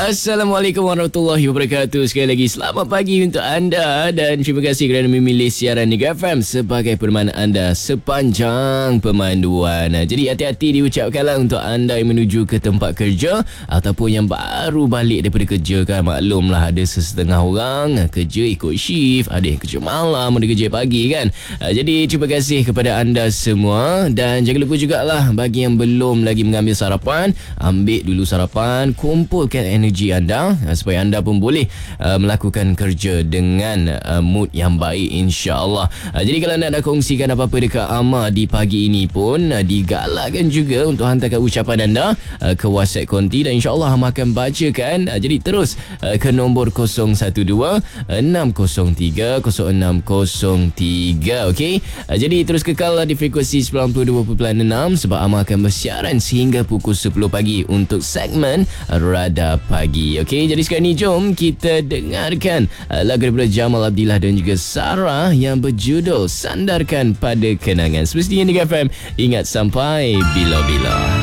Assalamualaikum warahmatullahi wabarakatuh. Sekali lagi selamat pagi untuk anda dan terima kasih kerana memilih siaran Niaga FM sebagai peneman anda sepanjang pemanduan. Jadi hati-hati diucapkanlah untuk anda yang menuju ke tempat kerja ataupun yang baru balik daripada kerja kan. Maklumlah ada sesetengah orang kerja ikut shift, ada yang kerja malam, ada kerja pagi kan. Jadi terima kasih kepada anda semua dan jangan lupa jugalah bagi yang belum lagi mengambil sarapan, ambil dulu sarapan, kumpulkan energi anda supaya anda pun boleh melakukan kerja dengan mood yang baik insya-Allah. Jadi kalau anda nak kongsikan apa-apa dekat Ama di pagi ini pun digalakkan juga untuk hantarkan ucapan anda ke WhatsApp konti dan insya-Allah Ama akan bacakan. Jadi terus ke nombor 012-603-0603 okey. Jadi terus kekal di frekuensi 92.6 sebab Ama akan bersiaran sehingga pukul 10 pagi untuk segmen Radar Pagi. Okey, jadi sekarang ni jom kita dengarkan lagu daripada Jamal Abdillah dan juga Sarah yang berjudul Sandarkan Pada Kenangan. Semestinya Niaga FM, ingat sampai bila-bila.